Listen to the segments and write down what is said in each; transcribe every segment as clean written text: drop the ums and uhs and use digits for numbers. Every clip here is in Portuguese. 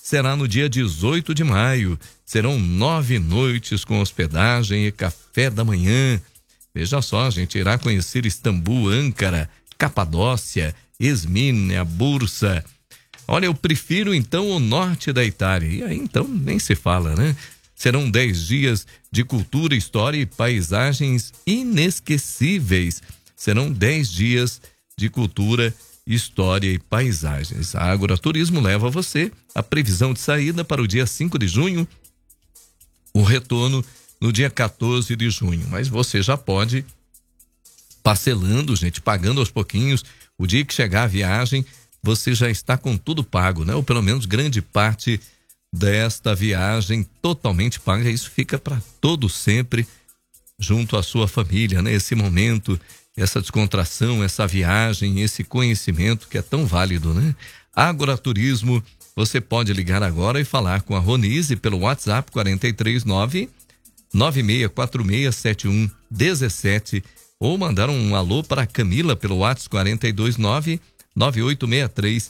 será no dia 18 de maio. Serão 9 noites com hospedagem e café da manhã. Veja só, a gente irá conhecer Istambul, Ankara, Capadócia, Esmínia, Bursa. Olha, eu prefiro então o norte da Itália. E aí então nem se fala, né? Serão 10 dias de cultura, história e paisagens inesquecíveis. Serão 10 dias de cultura, história e paisagens. A Agroturismo leva você a previsão de saída para o dia 5 de junho, o retorno no dia 14 de junho. Mas você já pode parcelando, gente, pagando aos pouquinhos. O dia que chegar a viagem, você já está com tudo pago, né? Ou pelo menos grande parte desta viagem totalmente paga. Isso fica para todo sempre junto à sua família, né? Esse momento, essa descontração, essa viagem, esse conhecimento que é tão válido, né? Agroturismo, você pode ligar agora e falar com a Ronise pelo WhatsApp 439 9646 7117 ou mandar um alô para a Camila pelo WhatsApp 429 9863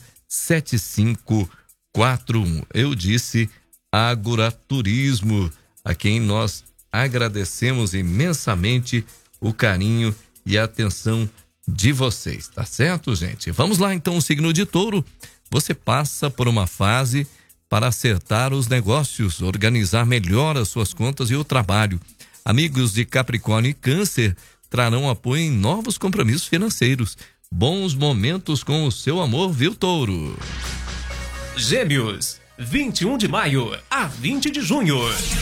7541. Eu disse Agroturismo, a quem nós agradecemos imensamente o carinho e a atenção de vocês, tá certo, gente? Vamos lá então, o signo de Touro. Você passa por uma fase para acertar os negócios, organizar melhor as suas contas e o trabalho. Amigos de Capricórnio e Câncer trarão apoio em novos compromissos financeiros. Bons momentos com o seu amor, viu, Touro? Gêmeos, 21 de maio a 20 de junho.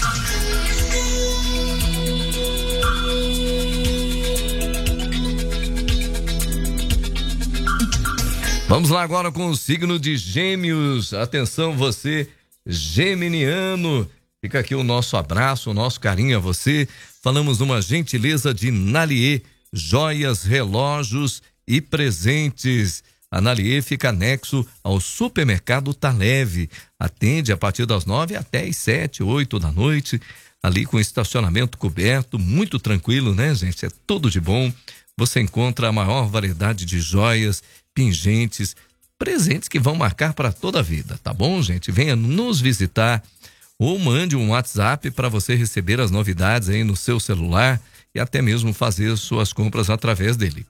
Vamos lá agora com o signo de Gêmeos. Atenção, você geminiano. Fica aqui o nosso abraço, o nosso carinho a você. Falamos uma gentileza de Nalier, joias, relógios e presentes. A Nalier fica anexo ao supermercado Tá Leve. Atende a partir das 9 até as 7, 8 da noite. Ali com estacionamento coberto, muito tranquilo, né, gente? É tudo de bom. Você encontra a maior variedade de joias, pingentes, presentes que vão marcar para toda a vida, tá bom, gente? Venha nos visitar ou mande um WhatsApp para você receber as novidades aí no seu celular e até mesmo fazer suas compras através dele.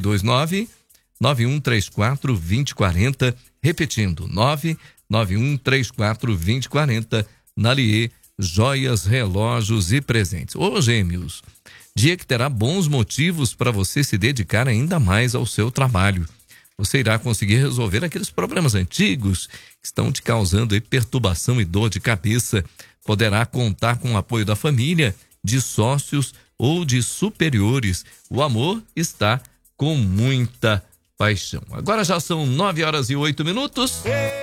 429-9134-2040, repetindo, 99134-2040, Nalier, joias, relógios e presentes. Ô, Gêmeos, dia que terá bons motivos para você se dedicar ainda mais ao seu trabalho. Você irá conseguir resolver aqueles problemas antigos que estão te causando aí perturbação e dor de cabeça. Poderá contar com o apoio da família, de sócios ou de superiores. O amor está com muita paixão. Agora já são 9h08.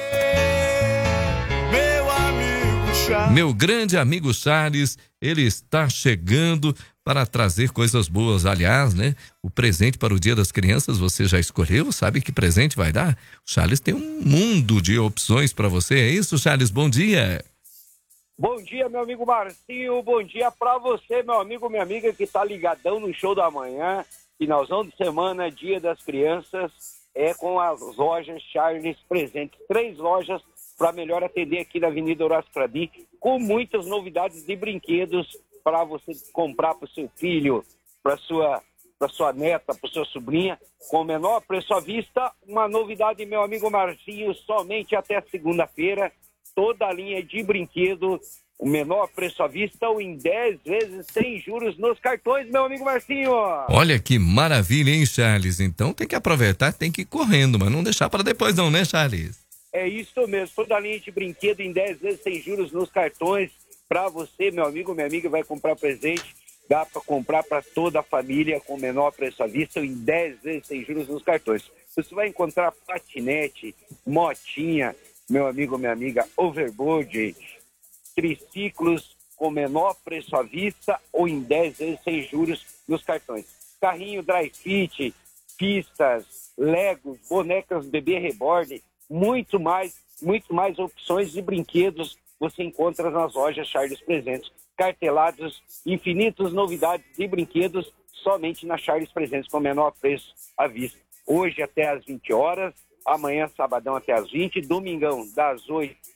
Meu grande amigo Charles, ele está chegando para trazer coisas boas. Aliás, né? O presente para o Dia das Crianças você já escolheu? Sabe que presente vai dar? O Charles tem um mundo de opções para você. É isso, Charles? Bom dia. Bom dia, meu amigo Marcinho. Bom dia para você, meu amigo, minha amiga, que tá ligadão no show da manhã. Finalzão de semana, Dia das Crianças, é com as lojas Charles Presentes. 3 lojas para melhor atender aqui na Avenida Horácio Fradi, com muitas novidades de brinquedos para você comprar para o seu filho, para sua neta, para sua sobrinha, com o menor preço à vista. Uma novidade, meu amigo Marcinho, somente até segunda-feira, toda a linha de brinquedo, o menor preço à vista ou em 10 vezes sem juros nos cartões, meu amigo Marcinho. Olha que maravilha, hein, Charles? Então tem que aproveitar, tem que ir correndo, mas não deixar para depois não, né, Charles? É isso mesmo, toda a linha de brinquedo em 10 vezes sem juros nos cartões. Para você, meu amigo, minha amiga, vai comprar presente, dá para comprar para toda a família com menor preço à vista em 10 vezes sem juros nos cartões. Você vai encontrar patinete, motinha, meu amigo, minha amiga, overboard, triciclos com menor preço à vista ou em 10 vezes sem juros nos cartões. Carrinho dry fit, pistas, legos, bonecas bebê reborn, muito mais opções de brinquedos você encontra nas lojas Charles Presentes. Cartelados, infinitas novidades de brinquedos somente na Charles Presentes com menor preço à vista. Hoje até às 20 horas, amanhã sabadão até às 20, domingão das 8